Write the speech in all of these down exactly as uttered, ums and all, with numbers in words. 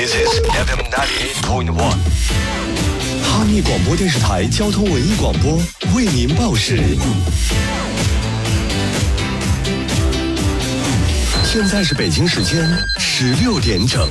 This is F M ninety-eight point one。 哈密广播电视台交通文艺广播为您报时。现在是北京时间十六点整。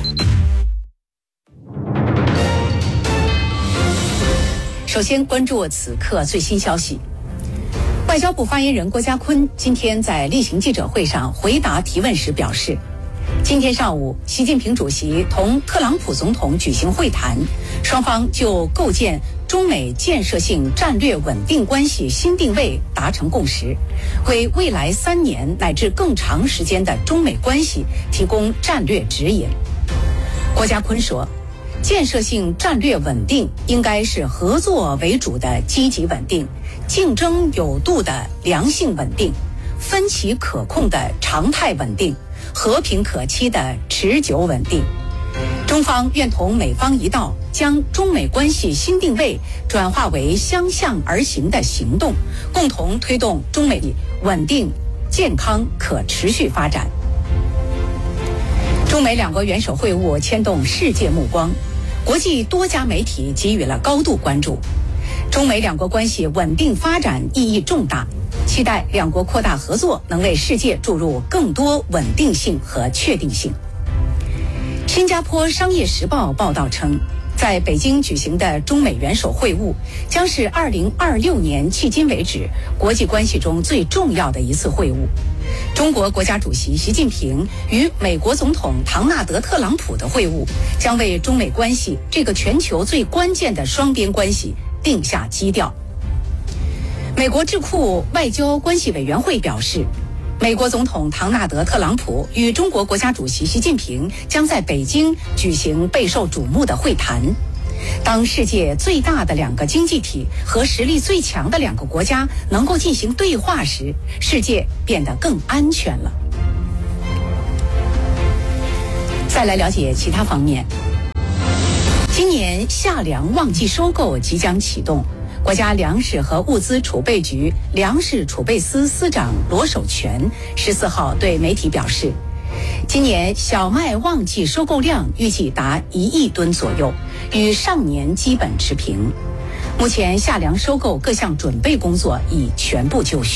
首先关注此刻最新消息。外交部发言人郭家坤今天在例行记者会上回答提问时表示，今天上午，习近平主席同特朗普总统举行会谈，双方就构建中美建设性战略稳定关系新定位达成共识，为未来三年乃至更长时间的中美关系提供战略指引。郭家坤说，建设性战略稳定应该是合作为主的积极稳定，竞争有度的良性稳定，分歧可控的常态稳定，和平可期的持久稳定。中方愿同美方一道，将中美关系新定位转化为相向而行的行动，共同推动中美稳定、健康、可持续发展。中美两国元首会晤牵动世界目光，国际多家媒体给予了高度关注。中美两国关系稳定发展意义重大，期待两国扩大合作，能为世界注入更多稳定性和确定性。新加坡商业时报报道称，在北京举行的中美元首会晤将是二零二六年迄今为止国际关系中最重要的一次会晤。中国国家主席习近平与美国总统唐纳德·特朗普的会晤，将为中美关系这个全球最关键的双边关系定下基调。美国智库外交关系委员会表示，美国总统唐纳德·特朗普与中国国家主席习近平将在北京举行备受瞩目的会谈。当世界最大的两个经济体和实力最强的两个国家能够进行对话时，世界变得更安全了。再来了解其他方面。今年夏粮旺季收购即将启动，国家粮食和物资储备局粮食储备司司长罗守全十四号对媒体表示，今年小麦旺季收购量预计达一亿吨左右，与上年基本持平。目前夏粮收购各项准备工作已全部就绪。